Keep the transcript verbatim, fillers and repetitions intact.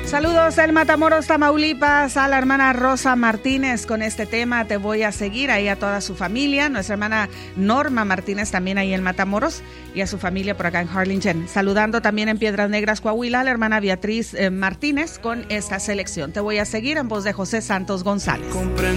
Saludos del Matamoros, Tamaulipas, a la hermana Rosa Martínez con este tema, Te voy a seguir, ahí a toda su familia, nuestra hermana Norma Martínez también ahí en Matamoros y a su familia por acá en Harlingen. Saludando también en Piedras Negras, Coahuila, a la hermana Beatriz eh, Martínez con esta selección, Te voy a seguir, en voz de José Santos González.